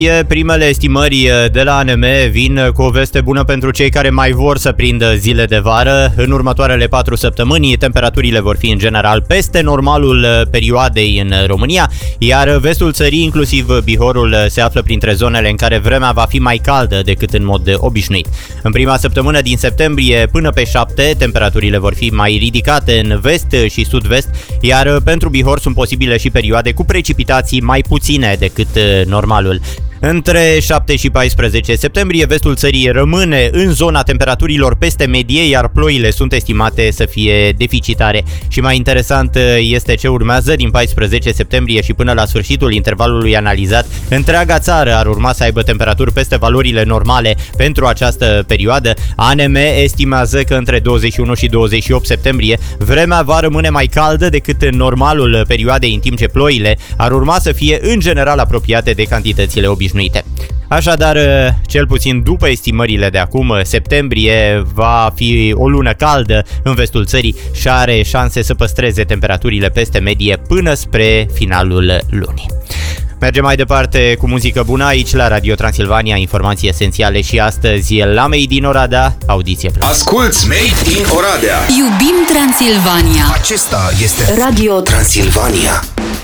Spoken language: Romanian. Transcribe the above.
Primele estimări de la ANM vin cu o veste bună pentru cei care mai vor să prindă zile de vară. În următoarele 4 săptămâni, temperaturile vor fi în general peste normalul perioadei în România, iar vestul țării, inclusiv Bihorul, se află printre zonele în care vremea va fi mai caldă decât în mod obișnuit. În prima săptămână din septembrie până pe 7, temperaturile vor fi mai ridicate în vest și sud-vest, iar pentru Bihor sunt posibile și perioade cu precipitații mai puține decât normalul. Între 7 și 14 septembrie, vestul țării rămâne în zona temperaturilor peste medie, iar ploile sunt estimate să fie deficitare. Și mai interesant este ce urmează din 14 septembrie și până la sfârșitul intervalului analizat. Întreaga țară ar urma să aibă temperaturi peste valorile normale pentru această perioadă. ANM estimează că între 21 și 28 septembrie vremea va rămâne mai caldă decât în normalul perioadei, în timp ce ploile ar urma să fie în general apropiate de cantitățile obișnuite. Așadar, cel puțin după estimările de acum, septembrie va fi o lună caldă în vestul țării și are șanse să păstreze temperaturile peste medie până spre finalul lunii. Mergem mai departe cu muzică bună aici la Radio Transilvania, informații esențiale și astăzi la Made in Oradea, audiție plăcută. Asculți Made in Oradea. Iubim Transilvania. Acesta este Radio Transilvania.